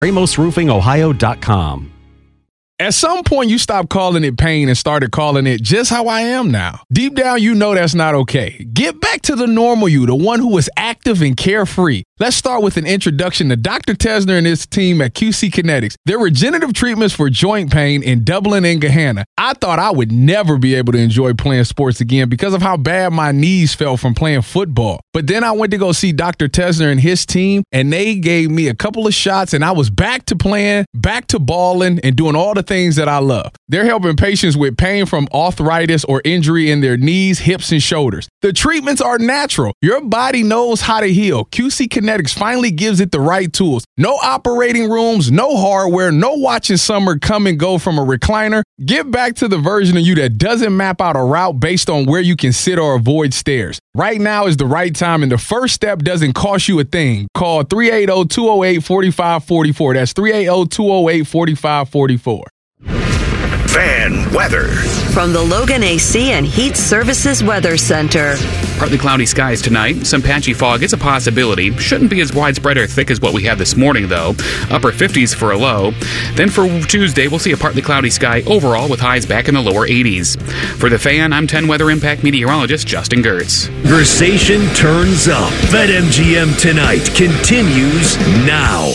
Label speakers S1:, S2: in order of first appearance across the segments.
S1: RamosRoofingOhio.com.
S2: At some point, you stopped calling it pain and started calling it just how I am now. Deep down, you know that's not okay. Get back to the normal you, the one who is active and carefree. Let's start with an introduction to Dr. Tesner and his team at QC Kinetics. Their regenerative treatments for joint pain in Dublin and Gahanna. I thought I would never be able to enjoy playing sports again because of how bad my knees felt from playing football. But then I went to go see Dr. Tesner and his team, and they gave me a couple of shots, and I was back to playing, back to balling, and doing all the things that I love. They're helping patients with pain from arthritis or injury in their knees, hips, and shoulders. The treatments are natural. Your body knows how to heal. QC Kinetics finally gives it the right tools. No operating rooms, no hardware, no watching summer come and go from a recliner. Get back to the version of you that doesn't map out a route based on where you can sit or avoid stairs. Right now is the right time, and the first step doesn't cost you a thing. Call 380-208-4544. That's 380-208-4544.
S3: Fan weather.
S4: From the Logan AC and Heat Services Weather Center.
S5: Partly cloudy skies tonight. Some patchy fog is a possibility. Shouldn't be as widespread or thick as what we had this morning, though. Upper 50s for a low. Then for Tuesday, we'll see a partly cloudy sky overall with highs back in the lower 80s. For the Fan, I'm 10 Weather Impact meteorologist Justin Gertz.
S3: Conversation turns up. BetMGM Tonight continues now.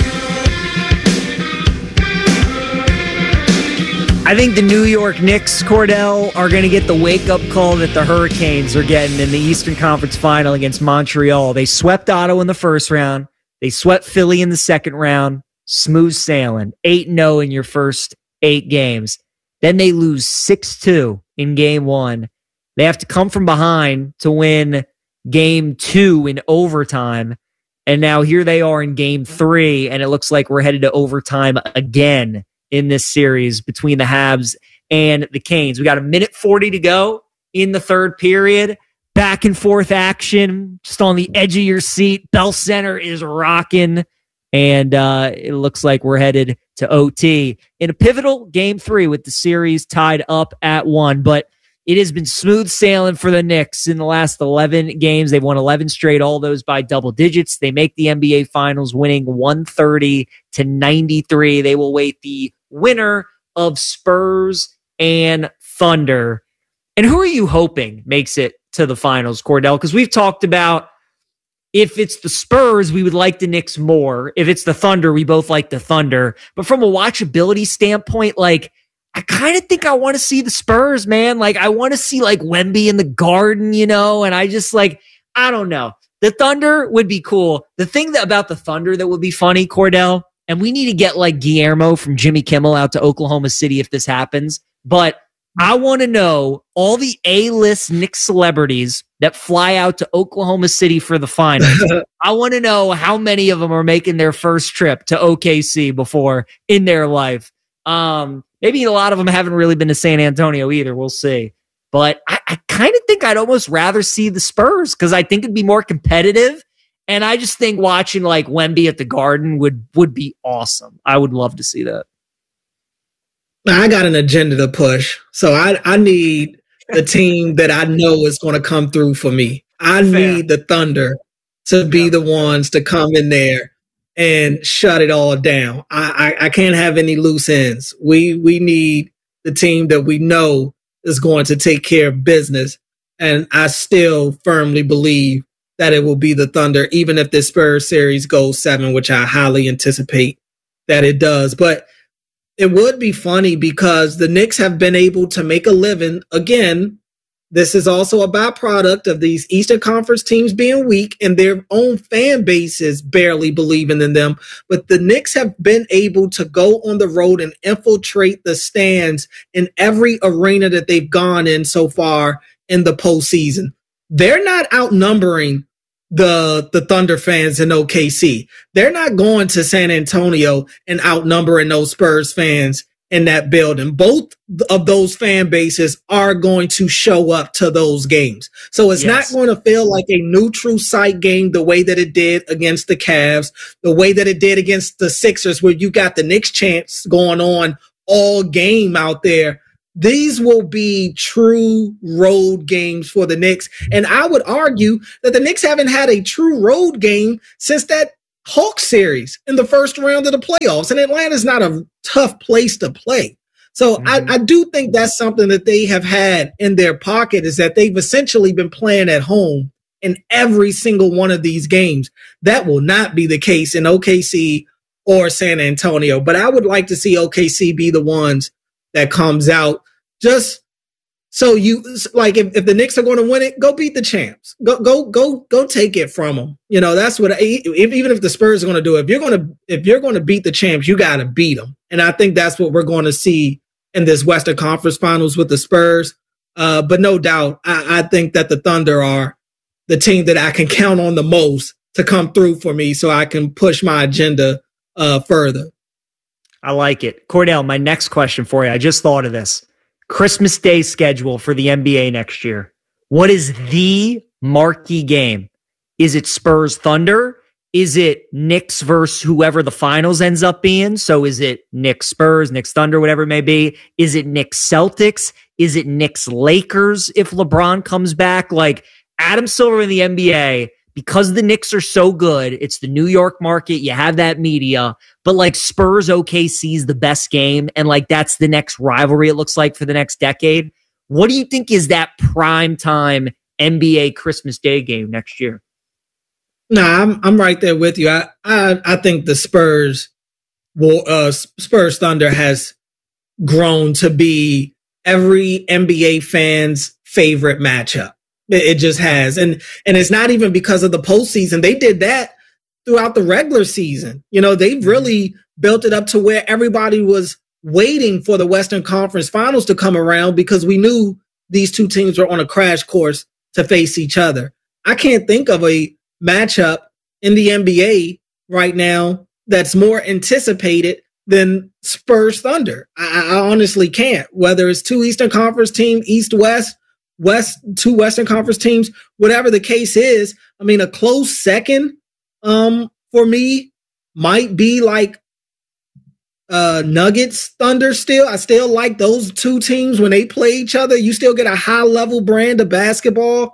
S6: I think the New York Knicks, Cordell, are going to get the wake-up call that the Hurricanes are getting in the Eastern Conference Final against Montreal. They swept Ottawa in the first round. They swept Philly in the second round. Smooth sailing. 8-0 in your first 8 games. Then they lose 6-2 in Game 1. They have to come from behind to win Game 2 in overtime. And now here they are in Game 3, and it looks like we're headed to overtime again in this series between the Habs and the Canes. We got 1:40 to go in the third period. Back and forth action, just on the edge of your seat. Bell Center is rocking, and it looks like we're headed to OT in a pivotal Game 3 with the series tied up at 1. But it has been smooth sailing for the Knicks in the last 11 games. They've won 11 straight, all those by double digits. They make the NBA Finals, winning 130-93. They will wait the winner of Spurs and Thunder. And who are you hoping makes it to the finals, Cordell? Because we've talked about if it's the Spurs, we would like the Knicks more. If it's the Thunder, we both like the Thunder. But from a watchability standpoint, like, I kind of think I want to see the Spurs, man. Like, I want to see like Wemby in the Garden, you know, and I just like, I don't know. The Thunder would be cool. The thing about the Thunder that would be funny, Cordell, and we need to get like Guillermo from Jimmy Kimmel out to Oklahoma City if this happens. But I want to know all the A-list Knicks celebrities that fly out to Oklahoma City for the finals. I want to know how many of them are making their first trip to OKC before in their life. Maybe a lot of them haven't really been to San Antonio either. We'll see. But I kind of think I'd almost rather see the Spurs because I think it'd be more competitive. And I just think watching like Wemby at the Garden would be awesome. I would love to see that.
S7: I got an agenda to push. So I need the team that I know is going to come through for me. I need the Thunder to be the ones to come in there and shut it all down. I can't have any loose ends. We need the team that we know is going to take care of business. And I still firmly believe that it will be the Thunder, even if the Spurs series goes 7, which I highly anticipate that it does. But it would be funny because the Knicks have been able to make a living. Again, this is also a byproduct of these Eastern Conference teams being weak and their own fan bases barely believing in them. But the Knicks have been able to go on the road and infiltrate the stands in every arena that they've gone in so far in the postseason. They're not outnumbering the Thunder fans in OKC. They're not going to San Antonio and outnumbering those Spurs fans in that building. Both of those fan bases are going to show up to those games. So it's not going to feel like a neutral site game the way that it did against the Cavs, the way that it did against the Sixers, where you got the Knicks chants going on all game out there. These will be true road games for the Knicks. And I would argue that the Knicks haven't had a true road game since that Hawks series in the first round of the playoffs, and Atlanta's not a tough place to play. So I do think that's something that they have had in their pocket, is that they've essentially been playing at home in every single one of these games. That will not be the case in OKC or San Antonio, but I would like to see OKC be the ones that comes out. Just so you, like, if the Knicks are going to win it, go beat the champs. Go take it from them. You know, that's what, even if the Spurs are going to do it, if you're going to beat the champs, you got to beat them. And I think that's what we're going to see in this Western Conference Finals with the Spurs. But no doubt, I think that the Thunder are the team that I can count on the most to come through for me so I can push my agenda further.
S6: I like it. Cordell, my next question for you. I just thought of this. Christmas Day schedule for the NBA next year. What is the marquee game? Is it Spurs Thunder? Is it Knicks versus whoever the finals ends up being? So is it Knicks Spurs, Knicks Thunder, whatever it may be? Is it Knicks Celtics? Is it Knicks Lakers if LeBron comes back? Like, Adam Silver in the NBA, because the Knicks are so good, it's the New York market, you have that media, but like Spurs OKC is the best game, and like that's the next rivalry it looks like for the next decade. What do you think is that prime time NBA Christmas Day game next year?
S7: Nah, I'm right there with you. I think the Spurs Thunder has grown to be every NBA fan's favorite matchup. It just has. And it's not even because of the postseason. They did that throughout the regular season. You know, they've really built it up to where everybody was waiting for the Western Conference Finals to come around because we knew these two teams were on a crash course to face each other. I can't think of a matchup in the NBA right now that's more anticipated than Spurs Thunder. I honestly can't. Whether it's two Eastern Conference teams, East-West, two Western Conference teams, whatever the case is, I mean, a close second for me might be like Nuggets Thunder still. I still like those two teams when they play each other. You still get a high level brand of basketball.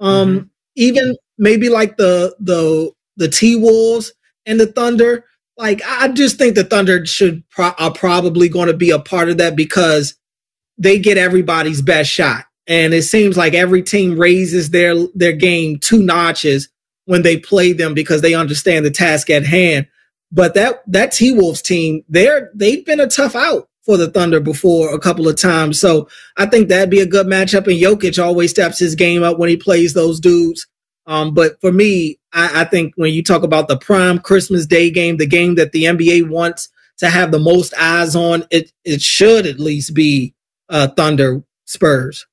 S7: Even maybe like the T-Wolves and the Thunder. Like, I just think the Thunder are probably going to be a part of that because they get everybody's best shot. And it seems like every team raises their game 2 notches when they play them because they understand the task at hand. But that T-Wolves team, they've been a tough out for the Thunder before a couple of times. So I think that'd be a good matchup. And Jokic always steps his game up when he plays those dudes. But for me, I think when you talk about the prime Christmas Day game, the game that the NBA wants to have the most eyes on, it should at least be Thunder Spurs.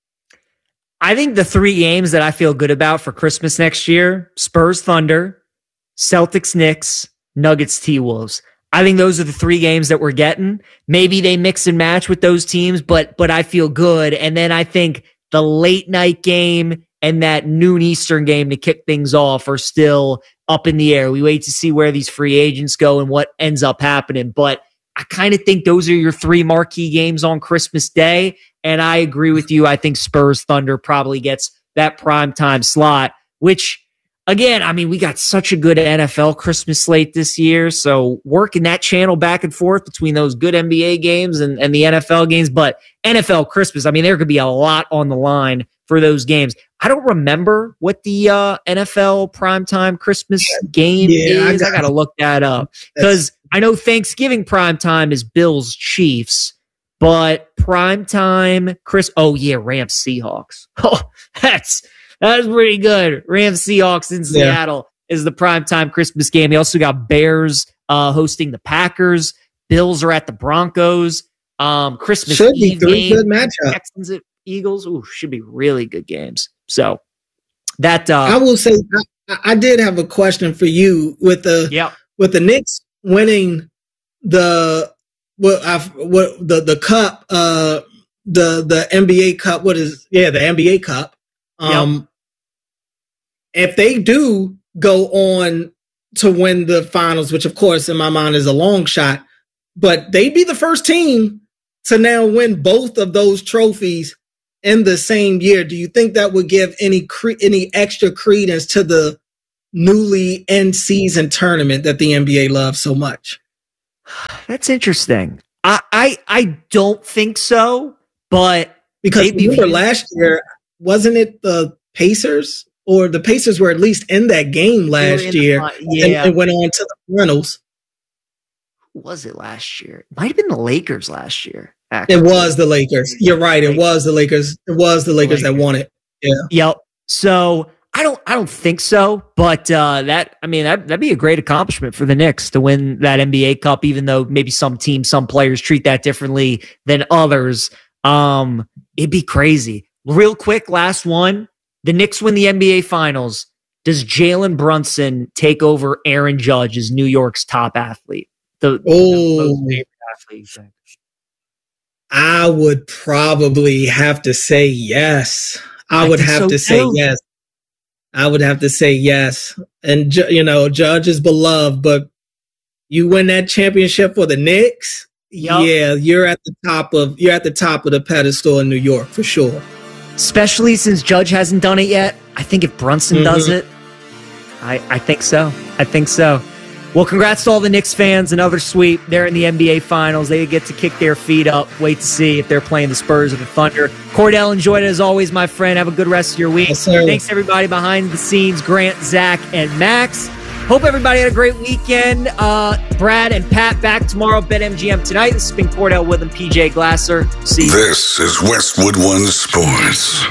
S6: I think the 3 games that I feel good about for Christmas next year, Spurs Thunder, Celtics Knicks, Nuggets T-Wolves. I think those are the 3 games that we're getting. Maybe they mix and match with those teams, but I feel good. And then I think the late night game and that noon Eastern game to kick things off are still up in the air. We wait to see where these free agents go and what ends up happening. But I kind of think those are your 3 marquee games on Christmas Day. And I agree with you. I think Spurs Thunder probably gets that primetime slot, which, again, I mean, we got such a good NFL Christmas slate this year. So working that channel back and forth between those good NBA games and the NFL games. But NFL Christmas, I mean, there could be a lot on the line for those games. I don't remember what the NFL primetime Christmas game is. I got to look that up because I know Thanksgiving primetime is Bills Chiefs, but primetime Rams Seahawks. Oh, that's pretty good. Rams Seahawks in Seattle is the primetime Christmas game. They also got Bears hosting the Packers. Bills are at the Broncos. Christmas
S7: should
S6: Eve
S7: be 3
S6: game.
S7: good matchups.
S6: Texans at Eagles. Ooh, should be really good games. So that
S7: I will say I did have a question for you with the Knicks winning the cup, the NBA Cup. The NBA Cup. If they do go on to win the finals, which of course in my mind is a long shot, but they'd be the first team to now win both of those trophies in the same year. Do you think that would give any extra credence to the newly in-season tournament that the NBA loves so much?
S6: That's interesting. I don't think so, but
S7: because remember last year, wasn't it the Pacers? Or the Pacers were at least in that game last year and went on to the finals.
S6: Who was it last year? It might have been the Lakers last year. Actually.
S7: It was the Lakers. You're right. It was the Lakers. It was the Lakers that won it. Yeah.
S6: Yep. So I don't think so, but that'd be a great accomplishment for the Knicks to win that NBA Cup, even though maybe some teams, some players treat that differently than others. It'd be crazy. Real quick, last one. The Knicks win the NBA Finals. Does Jalen Brunson take over Aaron Judge as New York's top athlete? The most favorite athlete.
S7: I would probably have to say yes. I would have to say yes. I would have to say yes. And Judge is beloved, but you win that championship for the Knicks. Yep. Yeah, you're at the top of the pedestal in New York for sure.
S6: Especially since Judge hasn't done it yet. I think if Brunson does it, I think so. I think so. Well, congrats to all the Knicks fans. Another sweep. They're in the NBA Finals. They get to kick their feet up. Wait to see if they're playing the Spurs or the Thunder. Cordell, enjoyed it as always, my friend. Have a good rest of your week.
S7: Yes, sir.
S6: Thanks, everybody behind the scenes, Grant, Zach, and Max. Hope everybody had a great weekend. Brad and Pat back tomorrow at BetMGM tonight. This has been Cordell Witham, PJ Glasser. See you.
S1: This is Westwood One Sports.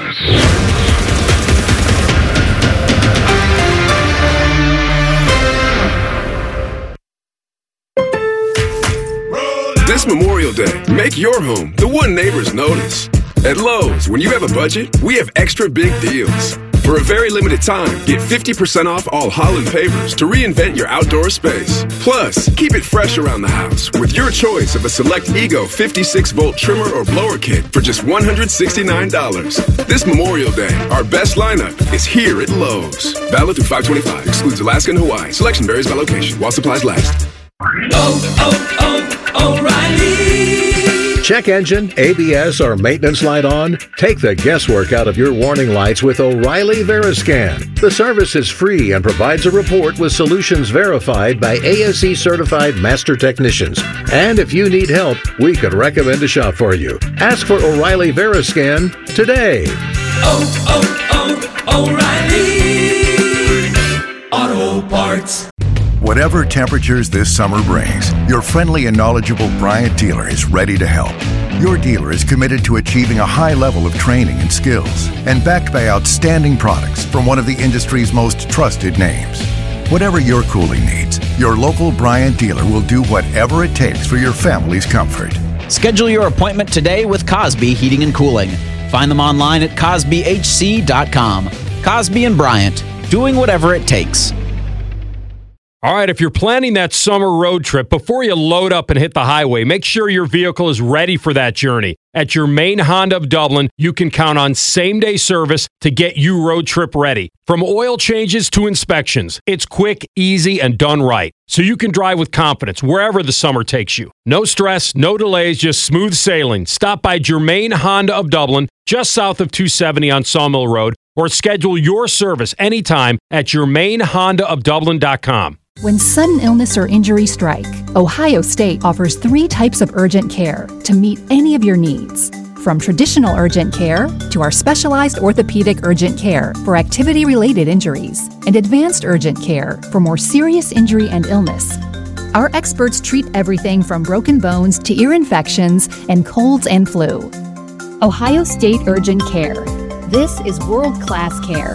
S1: This Memorial Day, make your home the one neighbors notice. At Lowe's, when you have a budget, we have extra big deals. For a very limited time, get 50% off all Holland pavers to reinvent your outdoor space. Plus, keep it fresh around the house with your choice of a select Ego 56-volt trimmer or blower kit for just $169. This Memorial Day, our best lineup is here at Lowe's. Valid through 5/25. Excludes Alaska and Hawaii. Selection varies by location while supplies last.
S8: O'Reilly. Check engine, ABS, or maintenance light on? Take the guesswork out of your warning lights with O'Reilly Veriscan. The service is free and provides a report with solutions verified by ASE certified master technicians. And if you need help, we could recommend a shop for you. Ask for O'Reilly Veriscan today.
S9: O'Reilly Auto Parts.
S10: Whatever temperatures this summer brings, your friendly and knowledgeable Bryant dealer is ready to help. Your dealer is committed to achieving a high level of training and skills and backed by outstanding products from one of the industry's most trusted names. Whatever your cooling needs, your local Bryant dealer will do whatever it takes for your family's comfort.
S11: Schedule your appointment today with Cosby Heating and Cooling. Find them online at CosbyHC.com. Cosby and Bryant, doing whatever it takes.
S12: All right, if you're planning that summer road trip, before you load up and hit the highway, make sure your vehicle is ready for that journey. At your main Honda of Dublin, you can count on same-day service to get you road trip ready. From oil changes to inspections, it's quick, easy, and done right. So you can drive with confidence wherever the summer takes you. No stress, no delays, just smooth sailing. Stop by Germain Honda of Dublin, just south of 270 on Sawmill Road, or schedule your service anytime at GermainHondaofDublin.com.
S13: When sudden illness or injury strike, Ohio State offers 3 types of urgent care to meet any of your needs. From traditional urgent care to our specialized orthopedic urgent care for activity-related injuries and advanced urgent care for more serious injury and illness. Our experts treat everything from broken bones to ear infections and colds and flu. Ohio State Urgent Care. This is world-class care.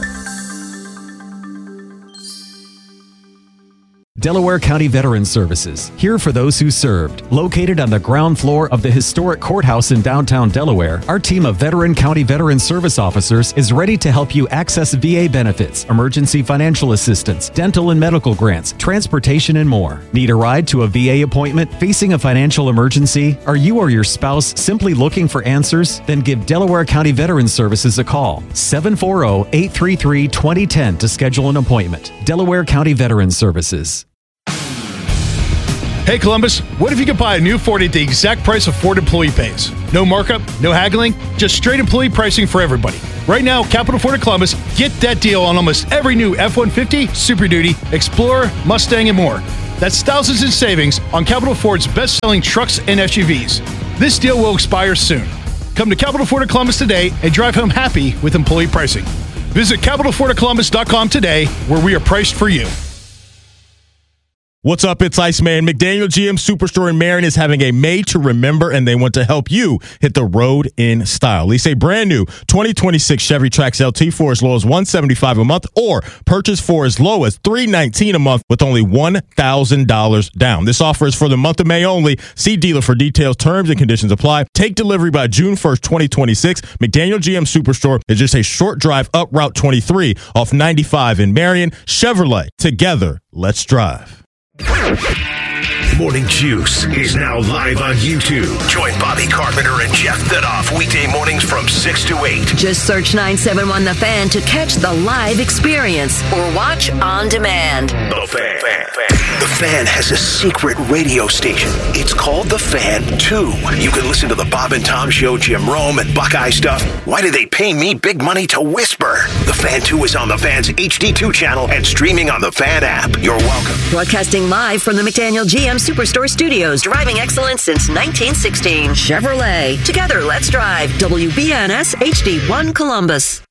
S14: Delaware County Veterans Services, here for those who served. Located on the ground floor of the historic courthouse in downtown Delaware, our team of veteran county veteran service officers is ready to help you access VA benefits, emergency financial assistance, dental and medical grants, transportation, and more. Need a ride to a VA appointment? Facing a financial emergency? Are you or your spouse simply looking for answers? Then give Delaware County Veterans Services a call. 740-833-2010 to schedule an appointment. Delaware County Veterans Services.
S15: Hey Columbus, what if you could buy a new Ford at the exact price of Ford employee pays? No markup, no haggling, just straight employee pricing for everybody. Right now, Capital Ford of Columbus, get that deal on almost every new F-150, Super Duty, Explorer, Mustang, and more. That's thousands in savings on Capital Ford's best-selling trucks and SUVs. This deal will expire soon. Come to Capital Ford of Columbus today and drive home happy with employee pricing. Visit CapitalFordofColumbus.com today, where we are priced for you.
S16: What's up? It's Iceman. McDaniel GM Superstore in Marion is having a Made to Remember, and they want to help you hit the road in style. Lease a brand new 2026 Chevy Trax LT for as low as $175 a month, or purchase for as low as $319 a month with only $1,000 down. This offer is for the month of May only. See dealer for details. Terms and conditions apply. Take delivery by June 1st, 2026. McDaniel GM Superstore is just a short drive up Route 23 off 95 in Marion. Chevrolet. Together, let's drive.
S3: Morning Juice is now live on YouTube. Join Bobby Carpenter and Jeff Thidoff weekday mornings from 6 to 8.
S4: Just search 971 The Fan to catch the live experience or watch on demand.
S3: The Fan. The Fan has a secret radio station. It's called The Fan 2. You can listen to the Bob and Tom Show, Jim Rome, and Buckeye stuff. Why do they pay me big money to whisper? The Fan 2 is on the Fan's HD2 channel and streaming on the Fan app. You're welcome.
S4: Broadcasting live from the McDaniel GM Superstore Studios, driving excellence since 1916. Chevrolet. Together, let's drive. WBNS HD1 Columbus.